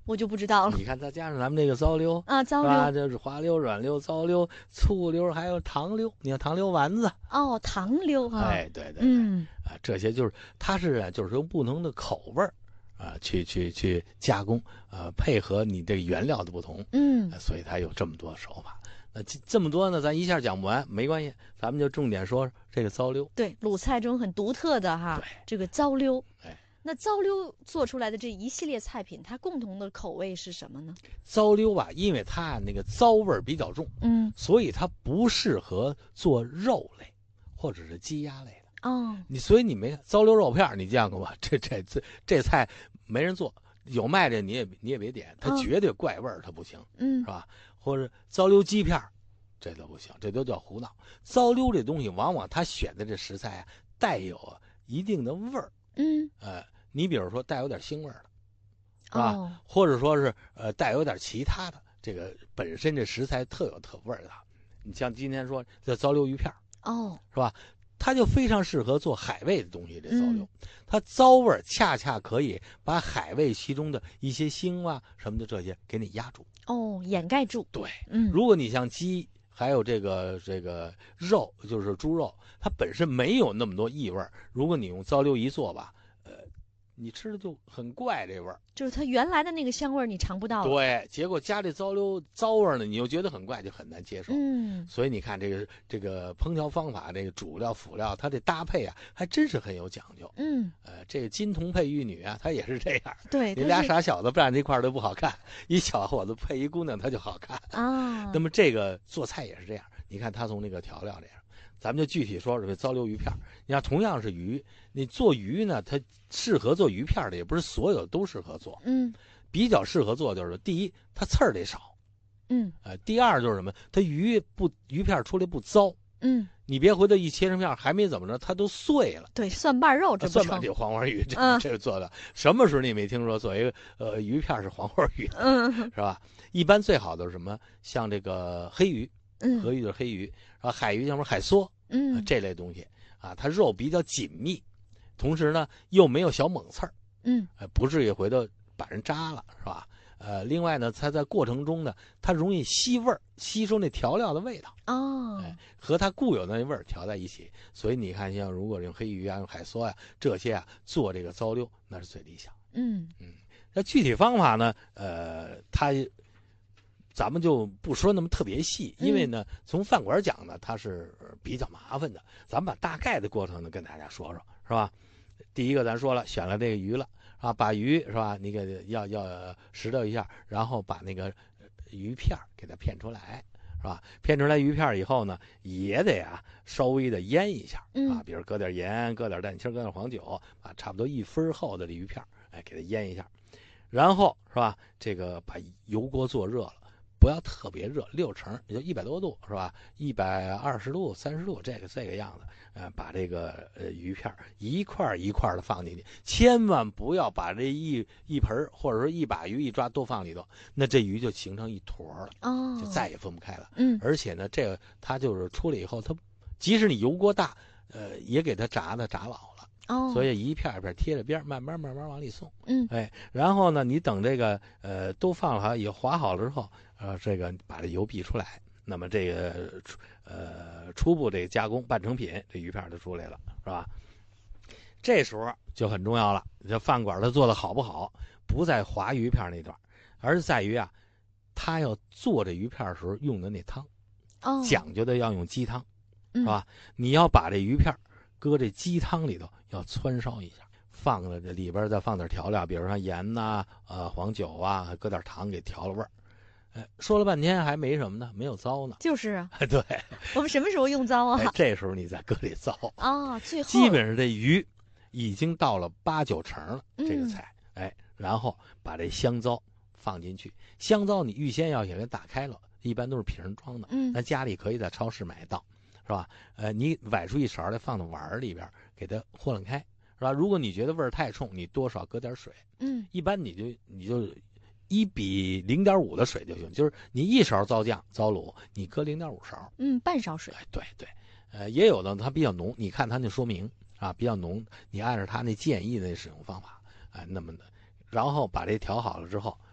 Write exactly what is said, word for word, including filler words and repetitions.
我就不知道了。 你看再加上咱们这个糟溜啊，糟是吧？ 溜， 这是滑溜、软溜、糟溜、醋溜，还有糖溜。你看糖溜丸子， 哦，糖溜哈、 哎，对对对， 嗯啊，这些就是它是啊，就是用不同的口味儿啊，去去去加工，呃，配合你这个原料的不同， 嗯呃所以它有这么多手法。那这这么多呢，咱一下讲不完，没关系，咱们就重点说这个糟溜。 对，鲁菜中很独特的哈对， 这个糟溜。 哎， 那糟溜做出来的这一系列菜品，它共同的口味是什么呢？ 糟溜吧，因为它那个糟味儿比较重， 嗯， 所以它不适合做肉类或者是鸡鸭类的。 哦， 你所以你没糟溜肉片儿你见过吗？这这这这菜没人做，有卖的你也你也别点，它嗯绝对怪味儿，它不行， 嗯是吧？或者糟溜鸡片儿这都不行，这都叫胡闹。糟溜这东西，往往它选的这食材啊，带有一定的味儿， 嗯， 呃，你比如说带有点腥味儿的，是吧？ 哦， 或者说是呃带有点其他的，这个本身这食材特有特味儿的。你像今天说这糟溜鱼片儿哦， 是吧？它就非常适合做海味的东西。这糟溜， 嗯它糟味儿恰恰可以把海味其中的一些腥啊什么的这些给你压住。 哦，掩盖住。 对， 嗯， 如果你像鸡，还有这个这个肉，就是猪肉，它本身没有那么多异味儿。如果你用糟溜一做吧，呃，你吃的就很怪这味儿。 就是它原来的那个香味儿你尝不到了。 对，结果加这糟溜糟味儿呢，你又觉得很怪，就很难接受。 嗯， 所以你看这个这个烹调方法，这个主料辅料，它这搭配啊，还真是很有讲究。 嗯， 呃，这个金童配玉女啊，它也是这样。 对， 你俩它是傻小子站在一块儿都不好看，一小伙子配一姑娘，她就好看。 啊， 那么这个做菜也是这样，你看他从那个调料这样，咱们就具体说这个糟溜鱼片儿。你看同样是鱼，你做鱼呢，它适合做鱼片儿的，也不是所有都适合做。 嗯比较适合做就是第一，它刺儿得少， 嗯呃，第二就是什么，它鱼不鱼片儿出来不糟。 嗯， 你别回头一切成片儿，还没怎么着，它都碎了。 对，蒜瓣肉这不成算吧，这黄花鱼，这、 嗯这个做的，什么时候你也没听说做一个呃鱼片儿是黄花鱼， 嗯是吧？一般最好的是什么？像这个黑鱼， 嗯河鱼就是黑鱼，然后海鱼像什么海梭，呃嗯这类东西啊，它肉比较紧密，同时呢又没有小猛刺儿， 嗯呃，不至于回头把人扎了，是吧？呃，另外呢，它在过程中呢，它容易吸味儿，吸收那调料的味道， 哦哎，和它固有的那味儿调在一起。所以你看，像如果用黑鱼啊、用海梭呀、这些啊做这个糟溜，那是最理想。 嗯嗯，那具体方法呢，呃，它咱们就不说那么特别细，因为呢，从饭馆讲呢，它是比较麻烦的。咱们把大概的过程呢跟大家说说，是吧？第一个咱说了，选了这个鱼了啊，把鱼是吧？你给要要拾掇一下，然后把那个鱼片给它片出来，是吧？片出来鱼片以后呢，也得啊稍微的腌一下啊，比如搁点盐，搁点蛋清，搁点黄酒啊，差不多一分厚的这鱼片，哎，给它腌一下，然后是吧？这个把油锅做热了。不要特别热，六成也就一百多度是吧？一百二十度、三十度，这个这个样子，呃，把这个呃鱼片一块一块的放进去，千万不要把这一一盆或者说一把鱼一抓都放里头，那这鱼就形成一坨了， 哦， 就再也分不开了。 嗯， 而且呢，这个它就是出来以后，它即使你油锅大，呃，也给它炸的炸老了。 哦， 所以一片一片贴着边，慢慢慢慢往里送。 嗯， 哎，然后呢，你等这个呃都放好也划好了之后，呃，这个把这油避出来，那么这个呃初步这个加工半成品，这鱼片就出来了，是吧？这时候就很重要了，这饭馆它做的好不好，不在划鱼片那段，而在于啊，他要做这鱼片的时候用的那汤， 哦， 讲究的要用鸡汤， 是是吧？你要把这鱼片搁这鸡汤里头，要汆烧一下，放了这里边再放点调料，比如说盐呐、呃黄酒啊，搁点糖给调了味儿。哎，说了半天还没什么呢，没有糟呢。 就是啊， 对， 我们什么时候用糟啊？ 哎，这时候你再搁这糟， 啊，最后基本上这鱼已经到了八九成了， 嗯这个菜，哎，然后把这香糟放进去。香糟你预先要给它打开了，一般都是瓶装的， 嗯咱家里可以在超市买到，是吧？呃，你崴出一勺来，放到碗里边，给它和冷开，是吧？如果你觉得味儿太冲，你多少搁点水， 嗯一般你就你就一比零点五的水就行，就是你一勺糟酱糟卤，你搁零点五勺， 嗯，半勺水。 哎，对对，呃，也有的它比较浓，你看它那说明啊，比较浓，你按照它那建议的使用方法，哎、呃，那么的，然后把这调好了之后，